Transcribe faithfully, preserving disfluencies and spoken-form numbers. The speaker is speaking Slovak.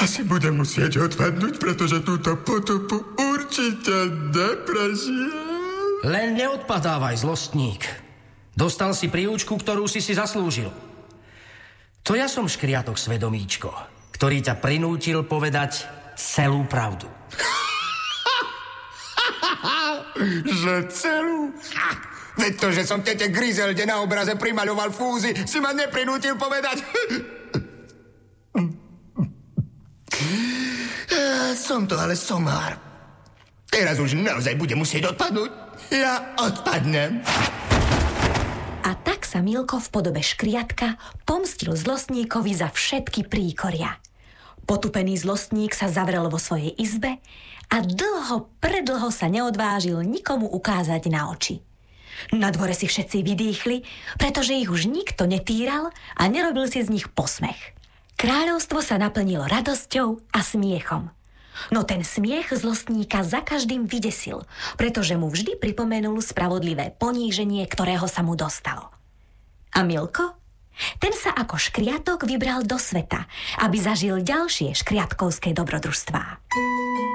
Asi budem musieť odpadnúť, pretože túto potopu určite neprežijem. Len neodpadávaj, zlostník. Dostal si príučku, ktorú si si zaslúžil. To ja som škriatok svedomíčko, ktorý ťa prinútil povedať celú pravdu. Že celú? Ha, veď to, že som tete Grizelde na obraze primaľoval fúzy, si ma neprinútil povedať. Som to ale somár. Teraz už naozaj budem musieť odpadnúť. Ja odpadnem. A tak sa Milko v podobe škriatka pomstil zlostníkovi za všetky príkoria. Potupený zlostník sa zavrel vo svojej izbe a dlho, predlho sa neodvážil nikomu ukázať na oči. Na dvore si všetci vydýchli, pretože ich už nikto netýral a nerobil si z nich posmech. Kráľovstvo sa naplnilo radosťou a smiechom. No ten smiech zlostníka za každým vydesil, pretože mu vždy pripomenul spravodlivé poníženie, ktorého sa mu dostalo. A Milko? Ten sa ako škriatok vybral do sveta, aby zažil ďalšie škriatkovské dobrodružstvá.